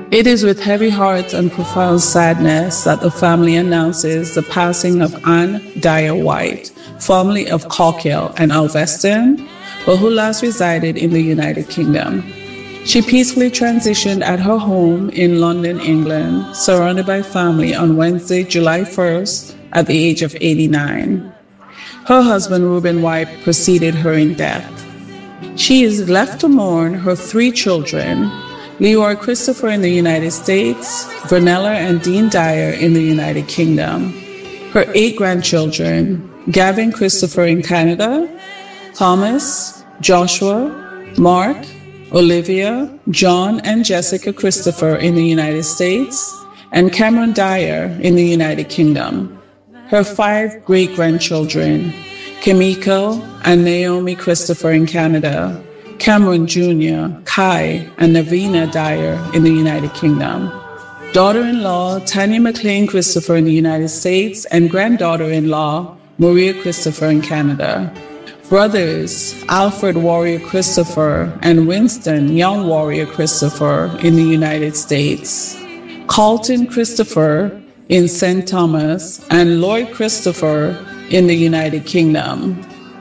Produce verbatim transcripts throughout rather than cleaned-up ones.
It is with heavy hearts and profound sadness that the family announces the passing of Anne Dyer White, formerly of Cauchill and Alveston, but who last resided in the United Kingdom. She peacefully transitioned at her home in London, England, surrounded by family on Wednesday, July first, at the age of eighty-nine. Her husband, Reuben White, preceded her in death. She is left to mourn her three children, Leroy Christopher in the United States, Vernella and Dean Dyer in the United Kingdom, her eight grandchildren, Gavin Christopher in Canada, Thomas, Joshua, Mark, Olivia, John, and Jessica Christopher in the United States, and Cameron Dyer in the United Kingdom. Her five great-grandchildren, Kimiko and Naomi Christopher in Canada, Cameron Junior, Kai, and Navina Dyer in the United Kingdom. Daughter-in-law, Tanya McLean Christopher in the United States, and granddaughter-in-law, Maria Christopher in Canada. Brothers, Alfred Warrior Christopher and Winston Young Warrior Christopher in the United States. Carlton Christopher in Saint Thomas, and Lloyd Christopher in the United Kingdom.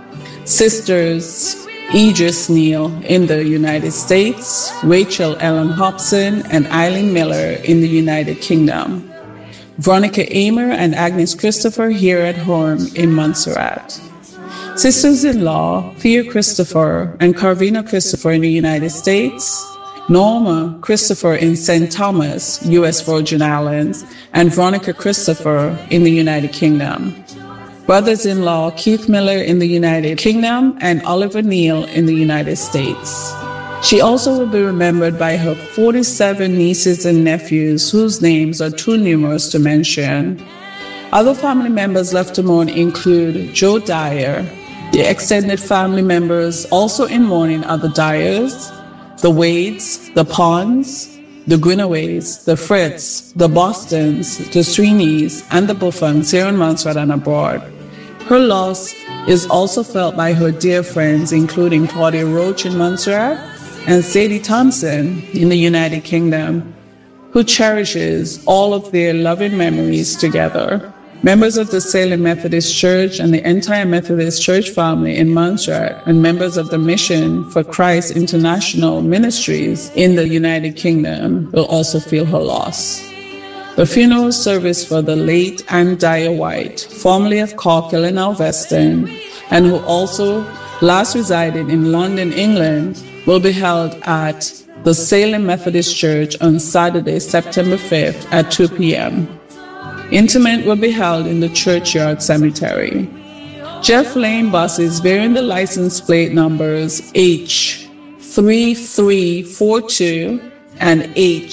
Sisters, Idris Neal in the United States, Rachel Ellen Hobson and Eileen Miller in the United Kingdom. Veronica Amer and Agnes Christopher here at home in Montserrat. Sisters-in-law, Thea Christopher and Carvina Christopher in the United States, Norma Christopher in Saint Thomas, U S Virgin Islands, and Veronica Christopher in the United Kingdom. Brothers-in-law, Keith Miller in the United Kingdom and Oliver Neal in the United States. She also will be remembered by her forty-seven nieces and nephews, whose names are too numerous to mention. Other family members left to mourn include Joe Dyer. The extended family members also in mourning are the Dyers, the Wades, the Ponds, the Grinoways, the Fritz, the Bostons, the Sweeneys, and the Buffons here in Montserrat and abroad. Her loss is also felt by her dear friends, including Claudia Roach in Montserrat and Sadie Thompson in the United Kingdom, who cherishes all of their loving memories together. Members of the Salem Methodist Church and the entire Methodist Church family in Montserrat, and members of the Mission for Christ International Ministries in the United Kingdom will also feel her loss. The funeral service for the late Anne Dyer White, formerly of Cauchill and Alveston, and who also last resided in London, England, will be held at the Salem Methodist Church on Saturday, September fifth at two p.m. Interment will be held in the Churchyard Cemetery. Jeff Lane buses bearing the license plate numbers H three three four two and H